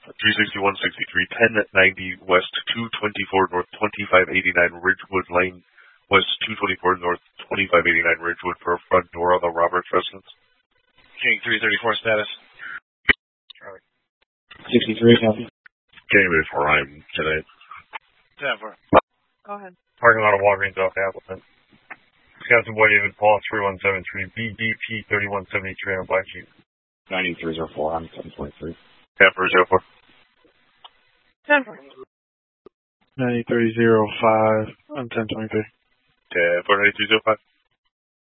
36163, 1090 West 224 North 2589 Ridgewood Lane, West 224 North 2589 Ridgewood for a front door on the Roberts residence. King 334 status. 63, copy. King 84, I'm 10-8. 10-4. Go ahead. Parking lot of Walgreens off Appleton. Wisconsin Boy David Paul 3173, BDP 3173 on Black Sheep. 9304, I'm 1023. 10-4. 10-4. 9305, I'm 1023. 10-4, 9305.